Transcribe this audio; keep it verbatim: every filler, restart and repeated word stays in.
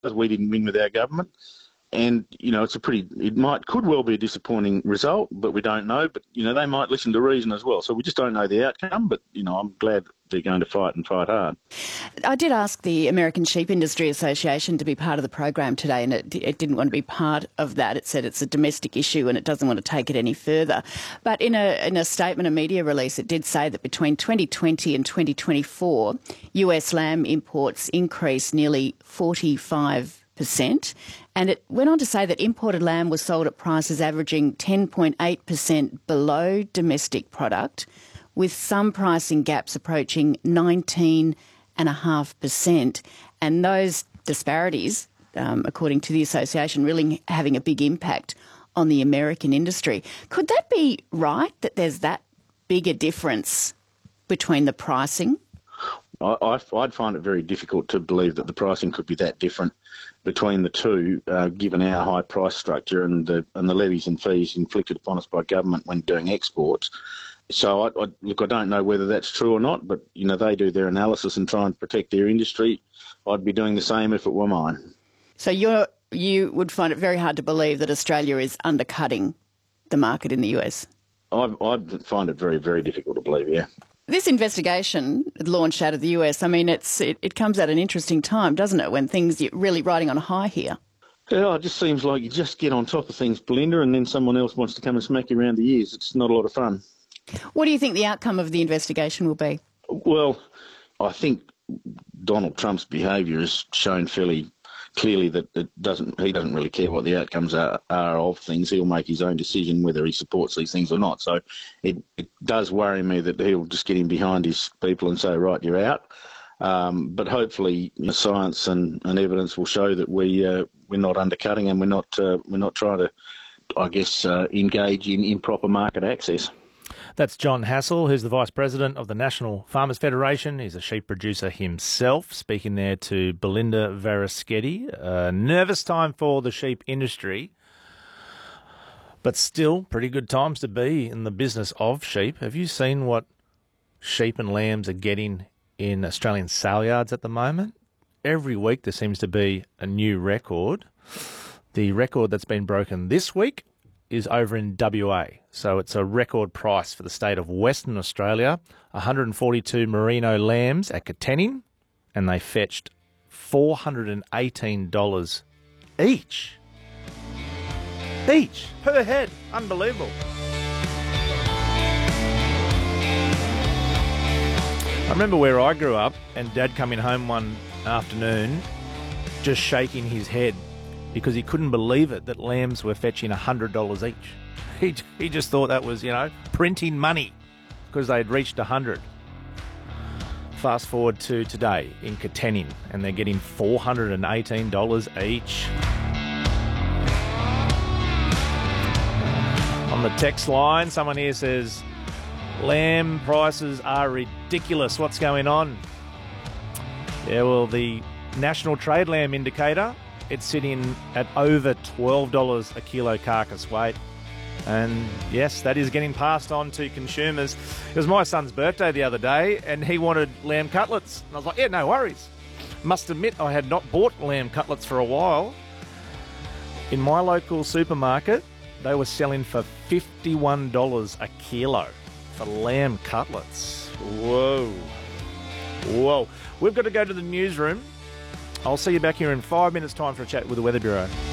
We didn't win with our government. And, you know, it's a pretty, it might, could well be a disappointing result, but we don't know. But, you know, they might listen to reason as well. So we just don't know the outcome. But, you know, I'm glad they're going to fight and fight hard. I did ask the American Sheep Industry Association to be part of the program today, and it, it didn't want to be part of that. It said it's a domestic issue and it doesn't want to take it any further. But in a, in a statement, a media release, it did say that between twenty twenty and twenty twenty-four, U S lamb imports increased nearly forty-five percent. And it went on to say that imported lamb was sold at prices averaging ten point eight percent below domestic product, with some pricing gaps approaching nineteen point five percent. And those disparities, um, according to the association, really having a big impact on the American industry. Could that be right, that there's that big a difference between the pricing? I, I'd find it very difficult to believe that the pricing could be that different between the two, uh, given our high price structure and the and the levies and fees inflicted upon us by government when doing exports. So, I, I, look, I don't know whether that's true or not, but, you know, they do their analysis and try and protect their industry. I'd be doing the same if it were mine. So you're, you would find it very hard to believe that Australia is undercutting the market in the U S? I, I'd find it very, very difficult to believe, yeah. This investigation launched out of the U S, I mean, it's it, it comes at an interesting time, doesn't it, when things are really riding on a high here? Yeah, it just seems like you just get on top of things, Belinda, and then someone else wants to come and smack you around the ears. It's not a lot of fun. What do you think the outcome of the investigation will be? Well, I think Donald Trump's behaviour has shown fairly clearly that it doesn't. He doesn't really care what the outcomes are, are of things. He'll make his own decision whether he supports these things or not. So it, it does worry me that he'll just get in behind his people and say, right, you're out. Um, but hopefully, you know, science and, and evidence will show that we uh, we're not undercutting and we're not uh, we're not trying to, I guess, uh, engage in improper market access. That's John Hassell, who's the Vice President of the National Farmers Federation. He's a sheep producer himself, speaking there to Belinda Varaschetti. A nervous time for the sheep industry, but still pretty good times to be in the business of sheep. Have you seen what sheep and lambs are getting in Australian sale yards at the moment? Every week there seems to be a new record. The record that's been broken this week is over in W A. So it's a record price for the state of Western Australia. one hundred forty-two merino lambs at Katanning, and they fetched four hundred eighteen dollars each. Each, per head. Unbelievable. I remember where I grew up and Dad coming home one afternoon just shaking his head because he couldn't believe it that lambs were fetching one hundred dollars each. He, he just thought that was, you know, printing money because they'd reached one hundred. Fast forward to today in Katanning, and they're getting four hundred eighteen dollars each. On the text line, someone here says, lamb prices are ridiculous. What's going on? Yeah, well, the National Trade Lamb Indicator, it's sitting at over twelve dollars a kilo carcass weight. And yes, that is getting passed on to consumers. It was my son's birthday the other day and he wanted lamb cutlets. And I was like, yeah, no worries. Must admit, I had not bought lamb cutlets for a while. In my local supermarket, they were selling for fifty-one dollars a kilo for lamb cutlets. Whoa. Whoa. We've got to go to the newsroom. I'll see you back here in five minutes' time for a chat with the Weather Bureau.